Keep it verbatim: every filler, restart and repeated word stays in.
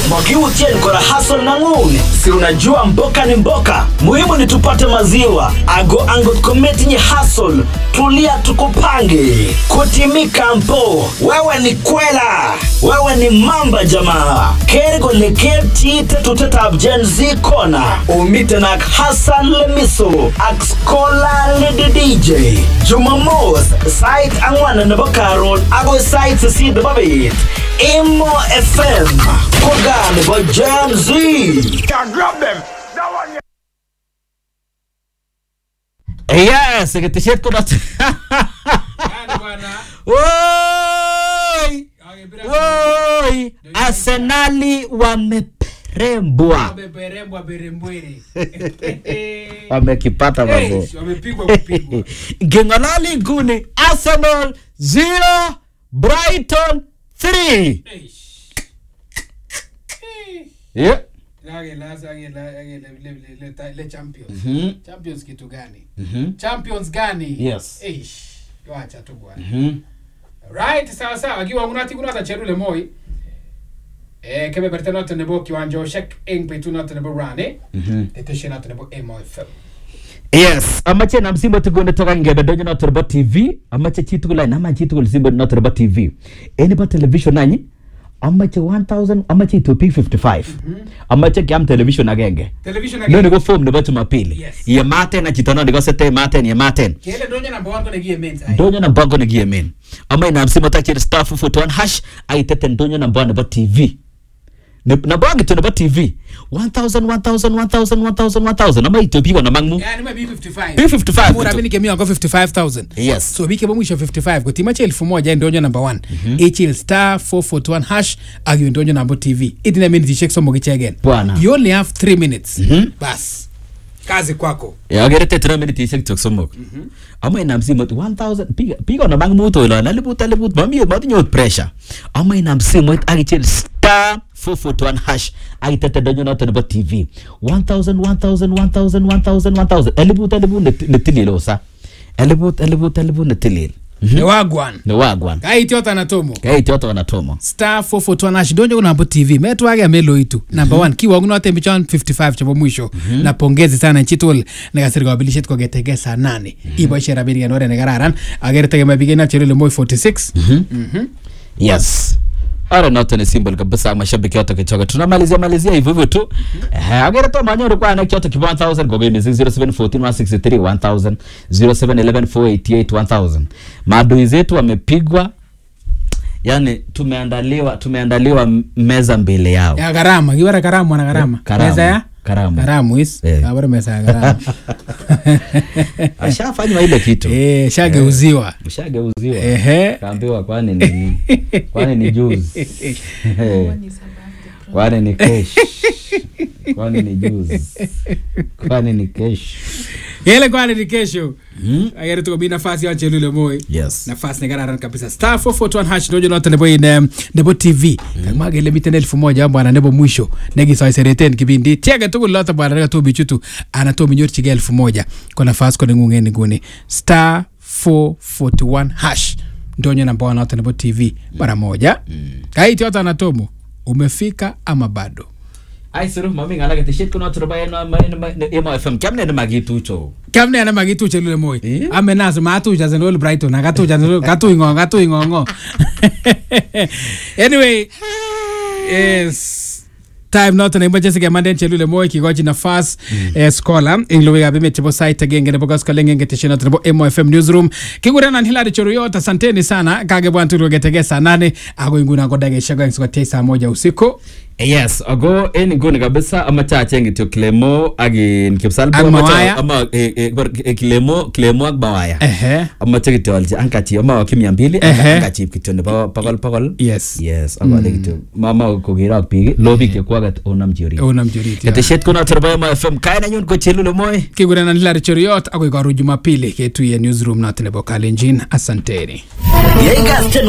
Mokiutien kora hustle na ngune. Si unajua mboka ni mboka. Muhimu ni tupate maziwa. Ago angot kometi nye hustle. Tulia tukupange. Kutimika mpo. Wewe ni kwela. Wewe ni mamba jamaa. Kergo le kepti tuteta Gen Z kona. Umite na Hassan Lemiso. Akskola le D J. Jumamos. Site angwana na Carol. Ago site si the babit. Imo F M. Kogane by Gen Z. Can grab them. That one. Yes, que te siento na. Oi! Oi! Arsenali wameperembwa. Wameperembwa berembwere. Wamekipata mambo. Wamepigwa kupigwa. Gengalali nguni Arsenal zero, Brighton three. Yeah. Lage lage lage lage le le le champions. Mhm. Champions kitu gani? Mhm. Champions gani? Yes. Eish. Wacha tu bwana. Mhm. Right, sawa sawa. Akiwa unati kuna ta cherule moi. Eh kebe bertenote nebo kiwanja shek eng petunote nebo rane. Mhm. Teteshena nebo M F M. Yes, amache na msimbo tugone toka ngebe donyo na turbo T V, amache chitugula na amache chitugula simbo na turbo T V. Eni ba television nanyi? Amache one thousand, amache to P fifty-five. Mm -hmm. Amache kiam television agenge. Television agenge. Ndio niko form nebo Jumapili. Yes. Ye Martin na chitano niko sete Martin ye Martin. Kile donyo number one kone gie main. Donyo number one kone gie main. Ama ina msimbo tachi star four four one hash aitete donyo number one nebo T V. Na bangi tu nebo T V. one thousand, one thousand, one thousand, one thousand, one thousand. Ama itopiwa na mangmu. Yeah, nime B fifty-five. B fifty-five. Mura bini kemia wako fifty-five thousand. Yes. So bike bomu isho fifty-five. Kutima che elfu moja ndonyo number one. H star four four one hash agi ndonyo number T V. Itina minutes check so mogiche again. Bwana. You only have three minutes. Mm -hmm. Bas. Kazi kwako. Ya gerete three minutes check so mog. Ama ina msimu one thousand piga piga na mangmu to ila naliput naliput mami mati nyot pressure. Ama ina msimu agi che star four four one hash aitete donyo na tebo T V one thousand, one thousand, one thousand, one thousand, one thousand elibut elibut netililo sa elibut elibut elibut netilil Ne wagwan. Ne wagwan. Kai tiota na tomo. Kai tiota na tomo. Star four four one hash donyo na T V. Metu wage amelo itu. Number one kiwa uguno tembi chan fifty-five chabo mwisho. Na pongezi sana nchitol na gasiri kwa bilishet kwa getege saa nane. Ibo ishe rabiri ya nore negararan. Agere tege mabigena chirele moi forty-six. Mhm. Yes. Ara not ni symbol kabisa mashabiki wote kichoka. Tunamalizia malizia hivyo hivyo tu. Eh, agere to manyoro kwa na kyoto kibo one thousand kwa game zero seven one four one six three one thousand zero seven one one four eight eight one thousand. Maadui zetu wamepigwa. Yani tumeandaliwa tumeandaliwa meza mbele yao. Ya garama, kiwara garama na garama. Meza ya? Karamu. Karamu is. Eh. Abara meza ya garamu. Ashafanywa ile kitu. Eh, shageuziwa. Shageuziwa. Ehe. Kaambiwa kwani ni kwani ni juice. Kwani ni cash. Kwani ni juice. Kwani ni cash. Ile kwani ni kesho. Mm. Agere tuko bina nafasi ya chelule moi. Yes. Nafasi negara kabisa. Star four four one hash ndio nota nebo in nebo T V. Kama gele mitene elfu moja bwana nebo mwisho. Negi sai sereten kibindi. Tiaga tuko lota bwana rega to bichutu. Anato minyor chige elfu moja. Kwa nafasi kwa ngungeni nguni. Star four four one hash ndio namba nota nebo T V mara moja. Kai tiota anatomo. Umefika ama bado? Ai suru mami ngala ke tishit kuna turba eno emo F M kamne na magitu cho kamne na magitu chelule moi amenazo matu jaze no Brighton agatu jaze gatu ingo gatu ingo anyway yes time not an emergency command chelule moi kigoji nafasi eh scholar inglowe abime tibo site agenge nebo gospel ngenge tishina nebo M F M newsroom kigurana Hilary Choruyot asanteni sana kage bwantu rogete saa nane ago inguna godage shaga ngwa saa moja usiku. Yes, ago eni goni kabisa ama chache ngitio Clemo agi nikipsal ama ama Clemo Clemo agbawaya. Ehe. Ama chekitio alji ankachi ama wakimia mbili ankachi kitio nebo pakol pakol. Yes. Yes, ama lekitio mama kugira pigi lobby ke kwagat onam jori. Onam jori. Kateshet kuna turba ma F M kaina nyon ko chelule moy. Kigurana Hilary Choruyot ago ikaru Jumapili ketu ya newsroom na telebo Kalenjin asanteni. Yegas